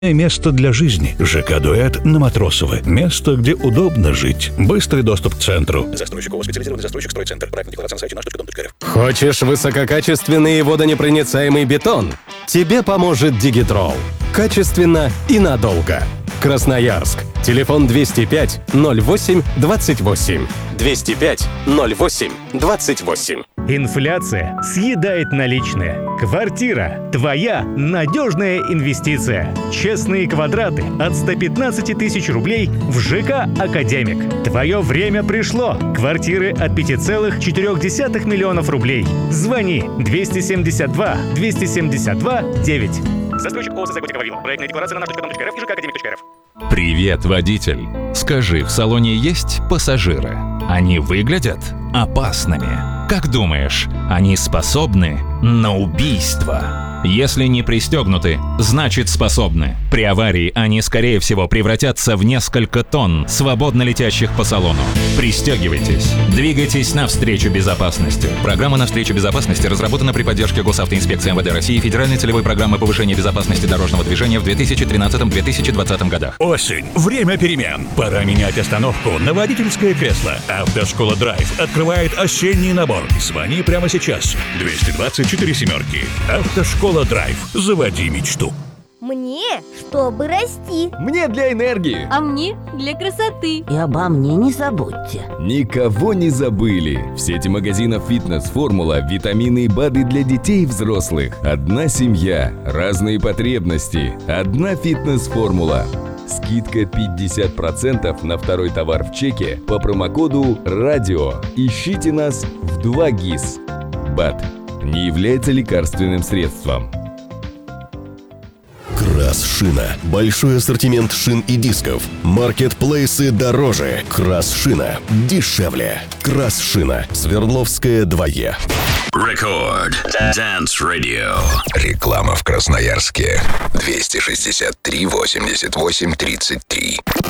Место для жизни. ЖК «Дуэт» на Матросова. Место, где удобно жить. Быстрый доступ к центру. Застройщик ООО «Специализированный застройщик Стройцентр». Проектная декларация на сайте наш.дом.рф. Хочешь высококачественный и водонепроницаемый бетон? Тебе поможет Дигитрол. Качественно и надолго. Красноярск. Телефон 205 08 28. 205 08 28. Инфляция съедает наличные. Квартира – твоя надежная инвестиция. Честные квадраты от 115 тысяч рублей в ЖК «Академик». Твое время пришло. Квартиры от 5,4 миллионов рублей. Звони 272 272 9. Застройщик ООО «СС Готика-Вавилов». Проектная декларация на наш.дом.рф и ЖК «Академик.рф». Привет, водитель! Скажи, в салоне есть пассажиры? Они выглядят опасными. Как думаешь, они способны на убийство? Если не пристегнуты, значит способны. При аварии они, скорее всего, превратятся в несколько тонн, свободно летящих по салону. Пристегивайтесь. Двигайтесь навстречу безопасности. Программа «Навстречу безопасности» разработана при поддержке Госавтоинспекции МВД России и Федеральной целевой программы повышения безопасности дорожного движения в 2013-2020 годах. Осень. Время перемен. Пора менять остановку на водительское кресло. Автошкола «Драйв» открывает осенний набор. Звони прямо сейчас. 224 семерки. Автошкола «Драйв». Заводи мечту. Мне, чтобы расти. Мне для энергии. А мне для красоты. И обо мне не забудьте. Никого не забыли. В сети магазинов «Фитнес-формула» витамины и БАДы для детей и взрослых. Одна семья, разные потребности. Одна «Фитнес-формула». Скидка 50% на второй товар в чеке по промокоду «Радио». Ищите нас в 2 ГИС. БАД не является лекарственным средством. Красшина. Большой ассортимент шин и дисков. Маркетплейсы дороже. Красшина дешевле. Красшина. Свердловская 2Е. Рекорд. Dance Radio. Реклама в Красноярске. 263 88 33.